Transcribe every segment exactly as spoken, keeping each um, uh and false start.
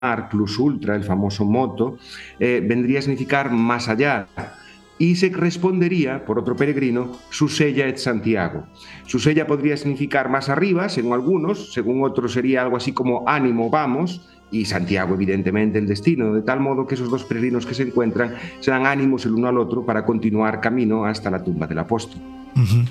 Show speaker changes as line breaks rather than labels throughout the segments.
plus ultra, el famoso moto, eh, vendría a significar más allá. Y se respondería, por otro peregrino, Susella et Santiago. Susella podría significar más arriba, según algunos, según otros sería algo así como ánimo, vamos, y Santiago, evidentemente, el destino, de tal modo que esos dos peregrinos que se encuentran se dan ánimos el uno al otro para continuar camino hasta la tumba del apóstol.
Uh-huh.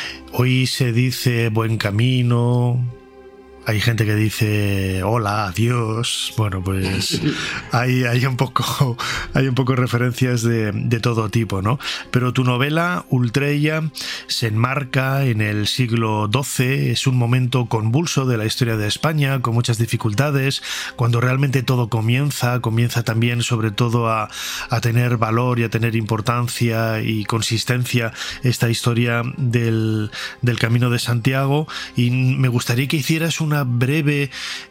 Hoy se dice buen camino. Hay gente que dice hola, adiós. Bueno, pues hay, hay un poco hay un poco referencias de, de todo tipo, ¿no? Pero tu novela, Ultreya, se enmarca en el siglo doce. Es un momento convulso de la historia de España, con muchas dificultades, cuando realmente todo comienza, comienza también sobre todo a, a tener valor y a tener importancia y consistencia esta historia del, del Camino de Santiago. Y me gustaría que hicieras una una breve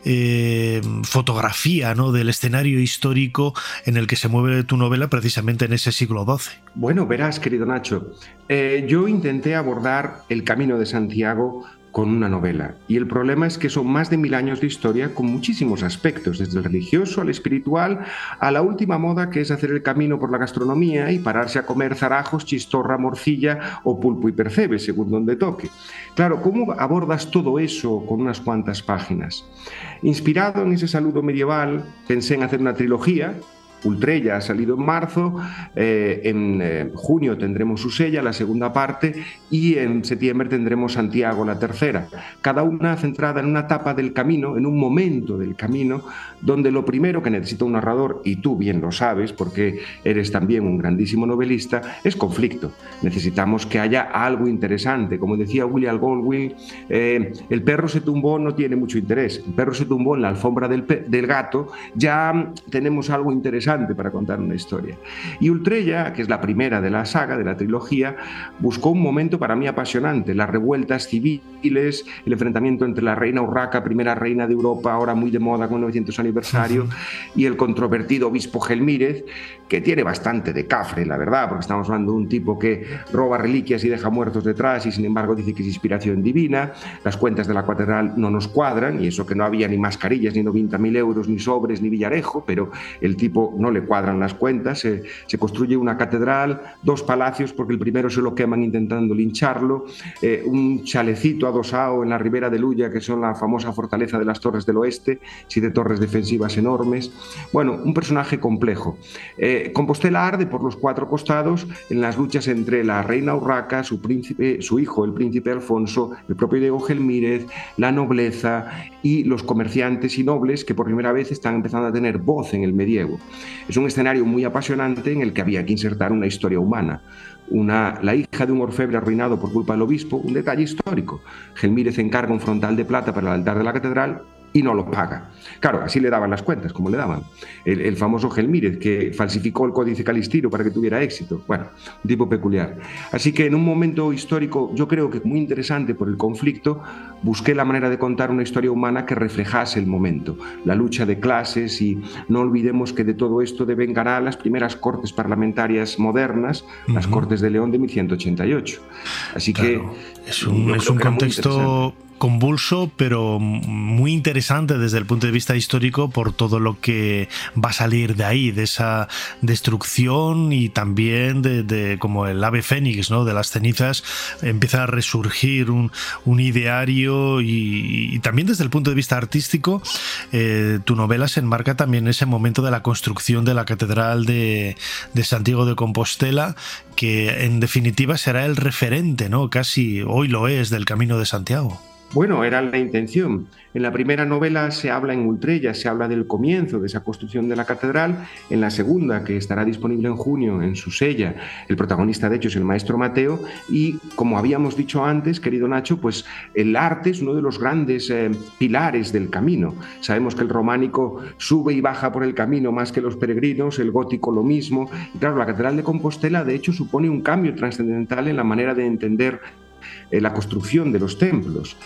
eh, fotografía, ¿no?, del escenario histórico en el que se mueve tu novela precisamente en ese siglo doce.
Bueno, verás, querido Nacho, eh, yo intenté abordar el Camino de Santiago con una novela. Y el problema es que son más de mil años de historia con muchísimos aspectos, desde el religioso al espiritual, a la última moda que es hacer el camino por la gastronomía y pararse a comer zarajos, chistorra, morcilla o pulpo y percebe, según donde toque. Claro, ¿cómo abordas todo eso con unas cuantas páginas? Inspirado en ese saludo medieval, pensé en hacer una trilogía. Ultreya ha salido en marzo, eh, en eh, junio tendremos Susella, la segunda parte, y en septiembre tendremos Santiago, la tercera. Cada una centrada en una etapa del camino, en un momento del camino, donde lo primero que necesita un narrador, y tú bien lo sabes porque eres también un grandísimo novelista, es conflicto. Necesitamos que haya algo interesante. Como decía William Goldwyn, eh, el perro se tumbó no tiene mucho interés. El perro se tumbó en la alfombra del, del gato, ya tenemos algo interesante para contar una historia. Y Ultreya, que es la primera de la saga, de la trilogía, buscó un momento para mí apasionante, las revueltas civiles, el enfrentamiento entre la reina Urraca, primera reina de Europa, ahora muy de moda con el novecientos aniversario, y el controvertido obispo Gelmírez, que tiene bastante de cafre, la verdad, porque estamos hablando de un tipo que roba reliquias y deja muertos detrás y sin embargo dice que es inspiración divina. Las cuentas de la catedral no nos cuadran, y eso que no había ni mascarillas, ni noventa mil euros, ni sobres, ni Villarejo, pero el tipo no le cuadran las cuentas. Se, se construye una catedral, dos palacios, porque el primero se lo queman intentando lincharlo, eh, un chalecito adosado en la ribera de Luya, que son la famosa fortaleza de las Torres del Oeste, siete torres defensivas enormes. Bueno, un personaje complejo. Eh, Compostela arde por los cuatro costados en las luchas entre la reina Urraca, su, príncipe, su hijo, el príncipe Alfonso, el propio Diego Gelmírez, la nobleza y los comerciantes y nobles que por primera vez están empezando a tener voz en el medievo. Es un escenario muy apasionante en el que había que insertar una historia humana. Una, la hija de un orfebre arruinado por culpa del obispo, un detalle histórico. Gelmírez encarga un frontal de plata para el altar de la catedral y no lo paga. Claro, así le daban las cuentas, como le daban. El, el famoso Gelmírez, que falsificó el Códice Calistiro para que tuviera éxito. Bueno, un tipo peculiar. Así que en un momento histórico, yo creo que muy interesante por el conflicto, busqué la manera de contar una historia humana que reflejase el momento, la lucha de clases, y no olvidemos que de todo esto devengará las primeras cortes parlamentarias modernas, uh-huh. las Cortes de León de mil ciento ochenta y ocho. Así
claro,
que
es un, es un contexto convulso, pero muy interesante desde el punto de vista histórico por todo lo que va a salir de ahí, de esa destrucción, y también de, de como el ave fénix, ¿no?, de las cenizas empieza a resurgir un, un ideario, y, y también desde el punto de vista artístico, eh, tu novela se enmarca también en ese momento de la construcción de la Catedral de, de Santiago de Compostela, que en definitiva será el referente, ¿no?, casi hoy lo es, del Camino de Santiago.
Bueno, era la intención. En la primera novela se habla en Ultreya, se habla del comienzo de esa construcción de la catedral. En la segunda, que estará disponible en junio, en Susella, el protagonista de hecho es el maestro Mateo. Y como habíamos dicho antes, querido Nacho, pues el arte es uno de los grandes eh, pilares del camino. Sabemos que el románico sube y baja por el camino más que los peregrinos, el gótico lo mismo. Y claro, la catedral de Compostela de hecho supone un cambio trascendental en la manera de entender eh, la construcción de los templos.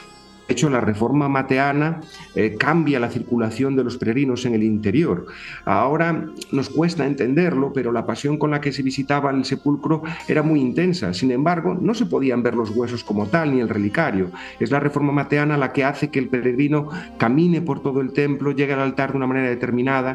hecho, la reforma mateana eh, cambia la circulación de los peregrinos en el interior. Ahora nos cuesta entenderlo, pero la pasión con la que se visitaba el sepulcro era muy intensa. Sin embargo, no se podían ver los huesos como tal, ni el relicario. Es la reforma mateana la que hace que el peregrino camine por todo el templo, llegue al altar de una manera determinada